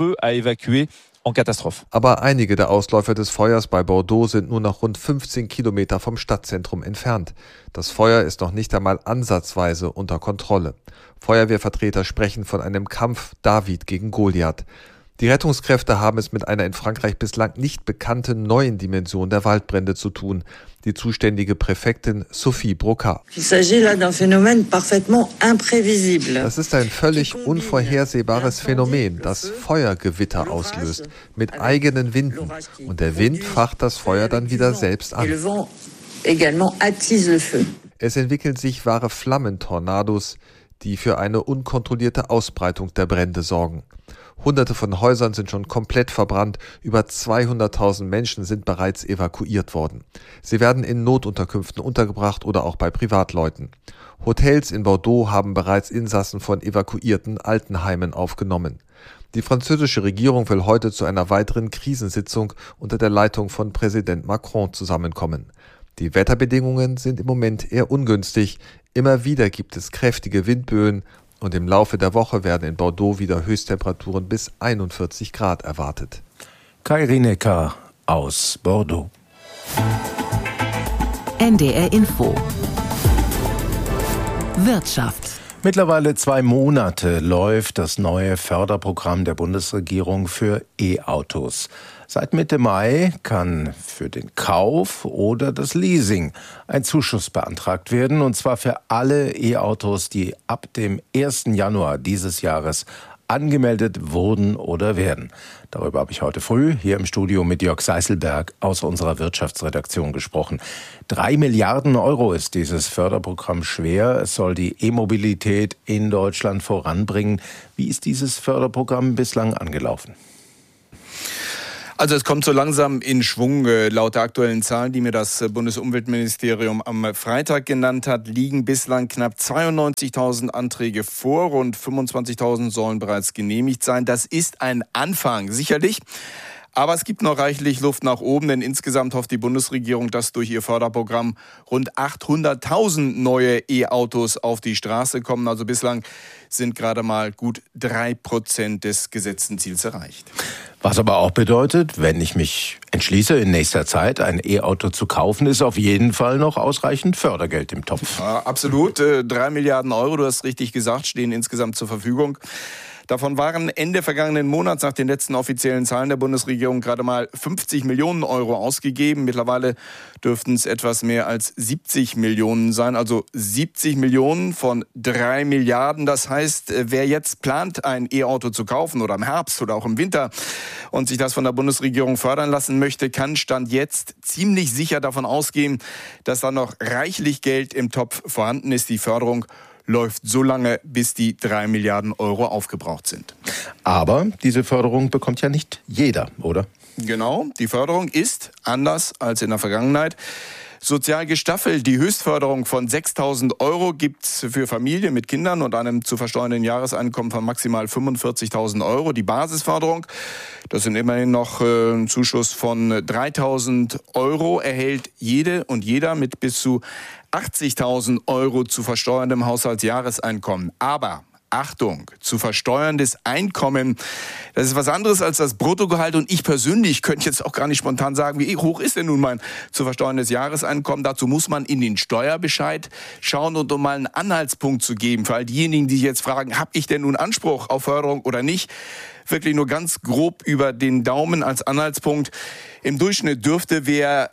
Aber einige der Ausläufer des Feuers bei Bordeaux sind nur noch rund 15 Kilometer vom Stadtzentrum entfernt. Das Feuer ist noch nicht einmal ansatzweise unter Kontrolle. Feuerwehrvertreter sprechen von einem Kampf David gegen Goliath. Die Rettungskräfte haben es mit einer in Frankreich bislang nicht bekannten neuen Dimension der Waldbrände zu tun. Die zuständige Präfektin Sophie Brocard. Das ist ein völlig unvorhersehbares Phänomen, das Feuergewitter auslöst, mit eigenen Winden. Und der Wind facht das Feuer dann wieder selbst an. Es entwickeln sich wahre Flammentornados, die für eine unkontrollierte Ausbreitung der Brände sorgen. Hunderte von Häusern sind schon komplett verbrannt, über 200.000 Menschen sind bereits evakuiert worden. Sie werden in Notunterkünften untergebracht oder auch bei Privatleuten. Hotels in Bordeaux haben bereits Insassen von evakuierten Altenheimen aufgenommen. Die französische Regierung will heute zu einer weiteren Krisensitzung unter der Leitung von Präsident Macron zusammenkommen. Die Wetterbedingungen sind im Moment eher ungünstig. Immer wieder gibt es kräftige Windböen und im Laufe der Woche werden in Bordeaux wieder Höchsttemperaturen bis 41 Grad erwartet. Kai Rinecker aus Bordeaux. NDR Info. Wirtschaft. Mittlerweile 2 Monate läuft das neue Förderprogramm der Bundesregierung für E-Autos. Seit Mitte Mai kann für den Kauf oder das Leasing ein Zuschuss beantragt werden, und zwar für alle E-Autos, die ab dem 1. Januar dieses Jahres angemeldet wurden oder werden. Darüber habe ich heute früh hier im Studio mit Jörg Seißelberg aus unserer Wirtschaftsredaktion gesprochen. 3 Milliarden Euro ist dieses Förderprogramm schwer. Es soll die E-Mobilität in Deutschland voranbringen. Wie ist dieses Förderprogramm bislang angelaufen? Also es kommt so langsam in Schwung. Laut der aktuellen Zahlen, die mir das Bundesumweltministerium am Freitag genannt hat, liegen bislang knapp 92.000 Anträge vor. Rund 25.000 sollen bereits genehmigt sein. Das ist ein Anfang, sicherlich. Aber es gibt noch reichlich Luft nach oben, denn insgesamt hofft die Bundesregierung, dass durch ihr Förderprogramm rund 800.000 neue E-Autos auf die Straße kommen. Also bislang sind gerade mal gut 3% des gesetzten Ziels erreicht. Was aber auch bedeutet, wenn ich mich entschließe, in nächster Zeit ein E-Auto zu kaufen, ist auf jeden Fall noch ausreichend Fördergeld im Topf. Ja, absolut. 3 Milliarden Euro, du hast richtig gesagt, stehen insgesamt zur Verfügung. Davon waren Ende vergangenen Monats nach den letzten offiziellen Zahlen der Bundesregierung gerade mal 50 Millionen Euro ausgegeben. Mittlerweile dürften es etwas mehr als 70 Millionen sein. Also 70 Millionen von 3 Milliarden. Das heißt, wer jetzt plant, ein E-Auto zu kaufen oder im Herbst oder auch im Winter und sich das von der Bundesregierung fördern lassen möchte, kann Stand jetzt ziemlich sicher davon ausgehen, dass da noch reichlich Geld im Topf vorhanden ist. Die Förderung läuft so lange, bis die 3 Milliarden Euro aufgebraucht sind. Aber diese Förderung bekommt ja nicht jeder, oder? Genau, die Förderung ist anders als in der Vergangenheit sozial gestaffelt. Die Höchstförderung von 6.000 Euro gibt es für Familien mit Kindern und einem zu versteuernden Jahreseinkommen von maximal 45.000 Euro. Die Basisförderung, das sind immerhin noch ein Zuschuss von 3.000 Euro, erhält jede und jeder mit bis zu 80.000 Euro zu versteuerndem Haushaltsjahreseinkommen. Aber Achtung, zu versteuerndes Einkommen, das ist was anderes als das Bruttogehalt. Und ich persönlich könnte jetzt auch gar nicht spontan sagen, wie hoch ist denn nun mein zu versteuerndes Jahreseinkommen. Dazu muss man in den Steuerbescheid schauen, und um mal einen Anhaltspunkt zu geben für all diejenigen, die sich jetzt fragen, habe ich denn nun Anspruch auf Förderung oder nicht? Wirklich nur ganz grob über den Daumen als Anhaltspunkt. Im Durchschnitt dürfte wer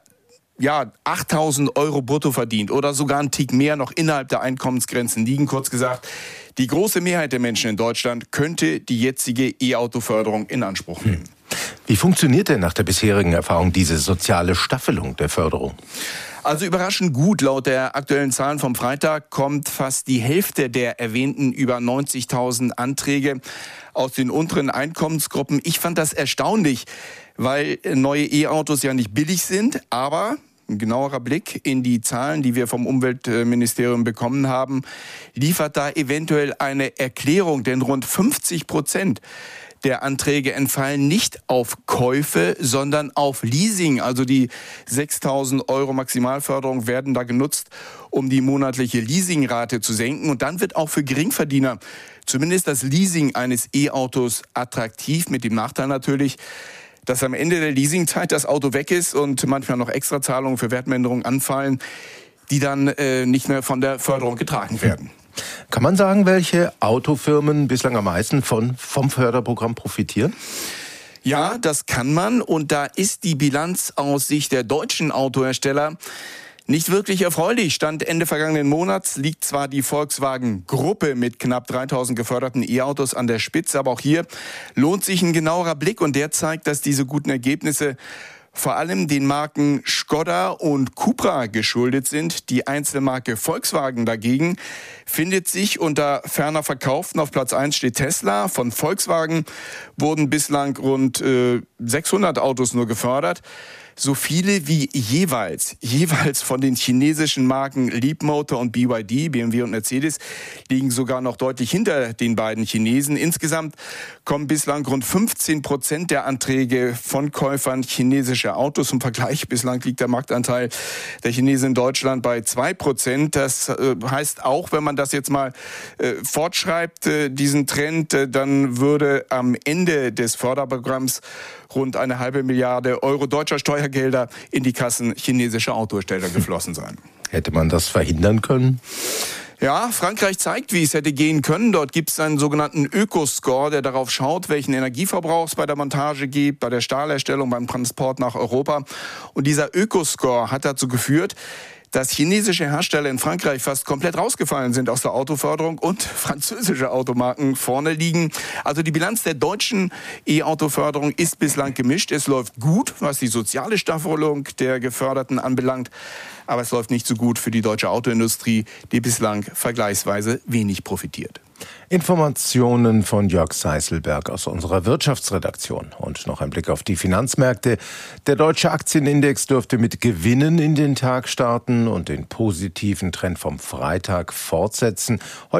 8.000 Euro brutto verdient oder sogar einen Tick mehr noch innerhalb der Einkommensgrenzen liegen. Kurz gesagt, die große Mehrheit der Menschen in Deutschland könnte die jetzige E-Auto-Förderung in Anspruch nehmen. Wie funktioniert denn nach der bisherigen Erfahrung diese soziale Staffelung der Förderung? Also überraschend gut. Laut der aktuellen Zahlen vom Freitag kommt fast die Hälfte der erwähnten über 90.000 Anträge aus den unteren Einkommensgruppen. Ich fand das erstaunlich, weil neue E-Autos ja nicht billig sind, aber ein genauerer Blick in die Zahlen, die wir vom Umweltministerium bekommen haben, liefert da eventuell eine Erklärung, denn rund 50% der Anträge entfallen nicht auf Käufe, sondern auf Leasing. Also die 6.000 Euro Maximalförderung werden da genutzt, um die monatliche Leasingrate zu senken. Und dann wird auch für Geringverdiener zumindest das Leasing eines E-Autos attraktiv, mit dem Nachteil natürlich, dass am Ende der Leasingzeit das Auto weg ist und manchmal noch Extrazahlungen für Wertminderung anfallen, die dann nicht mehr von der Förderung getragen werden. Kann man sagen, welche Autofirmen bislang am meisten vom Förderprogramm profitieren? Ja, das kann man. Und da ist die Bilanz aus Sicht der deutschen Autohersteller nicht wirklich erfreulich. Stand Ende vergangenen Monats liegt zwar die Volkswagen-Gruppe mit knapp 3.000 geförderten E-Autos an der Spitze, aber auch hier lohnt sich ein genauerer Blick und der zeigt, dass diese guten Ergebnisse vor allem den Marken Škoda und Cupra geschuldet sind. Die Einzelmarke Volkswagen dagegen findet sich unter ferner Verkauften. Auf Platz 1 steht Tesla. Von Volkswagen wurden bislang rund 600 Autos nur gefördert. So viele wie jeweils von den chinesischen Marken Leapmotor und BYD, BMW und Mercedes, liegen sogar noch deutlich hinter den beiden Chinesen. Insgesamt kommen bislang rund 15% der Anträge von Käufern chinesischer Autos. Im Vergleich bislang liegt der Marktanteil der Chinesen in Deutschland bei 2%. Das heißt auch, wenn man das jetzt mal fortschreibt, diesen Trend, dann würde am Ende des Förderprogramms rund 1,5 Milliarde Euro deutscher Steuergelder in die Kassen chinesischer Autohersteller geflossen sein. Hätte man das verhindern können? Ja, Frankreich zeigt, wie es hätte gehen können. Dort gibt es einen sogenannten Ökoscore, der darauf schaut, welchen Energieverbrauch es bei der Montage gibt, bei der Stahlherstellung, beim Transport nach Europa. Und dieser Ökoscore hat dazu geführt, dass chinesische Hersteller in Frankreich fast komplett rausgefallen sind aus der Autoförderung und französische Automarken vorne liegen. Also die Bilanz der deutschen E-Auto-Förderung ist bislang gemischt. Es läuft gut, was die soziale Staffelung der Geförderten anbelangt. Aber es läuft nicht so gut für die deutsche Autoindustrie, die bislang vergleichsweise wenig profitiert. Informationen von Jörg Seiselberg aus unserer Wirtschaftsredaktion. Und noch ein Blick auf die Finanzmärkte. Der deutsche Aktienindex dürfte mit Gewinnen in den Tag starten und den positiven Trend vom Freitag fortsetzen.